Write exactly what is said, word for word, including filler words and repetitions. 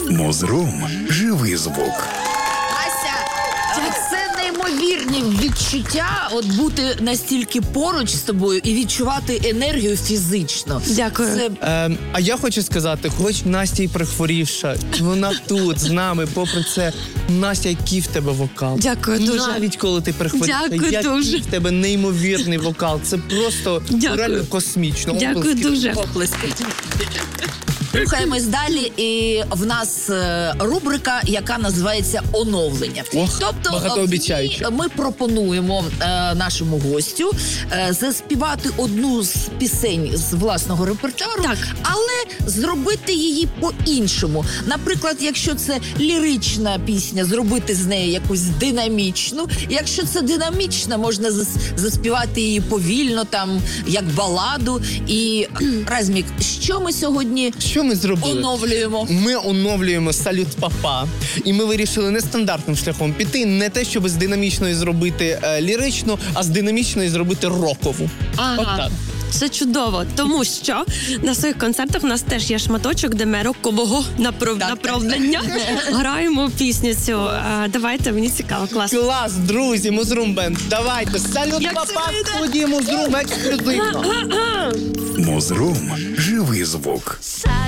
Мозрум – живий звук. Це неймовірні відчуття, от бути настільки поруч з тобою і відчувати енергію фізично. Дякую. Це... Ем, а я хочу сказати, хоч Настя й прихворівша, вона тут з нами, попри це, Настя, який в тебе вокал. Дякую дуже. Навіть коли ти прихворівша, Дякую який дуже. в тебе неймовірний вокал. Це просто Дякую. реально космічно. Дякую Оплески. дуже. Оплески. Рухаємось далі, і в нас е, рубрика, яка називається «Оновлення». Ох, тобто багатообіцяюче. в ній ми пропонуємо е, нашому гостю е, заспівати одну з пісень з власного репертуару, Так. але зробити її по-іншому. Наприклад, якщо це лірична пісня, зробити з неї якусь динамічну. Якщо це динамічна, можна зас- заспівати її повільно, там, як баладу. І, Размік, що ми сьогодні Що ми зробили? оновлюємо? Ми оновлюємо «Салют Папа». І ми вирішили нестандартним шляхом піти. Не те, щоб з динамічної зробити е, ліричну, а з динамічної зробити рокову. Ага. Отак. Це чудово, тому що на своїх концертах у нас теж є шматочок, де ми рокового направ... Так. направлення граємо пісню цю. А, давайте, мені цікаво, класно. Клас, друзі, Мозрум Бенд. Давайте, «Салют Як це Папа» вийде? в студії Мозрум ексклюзивно. Мозрум – живий звук.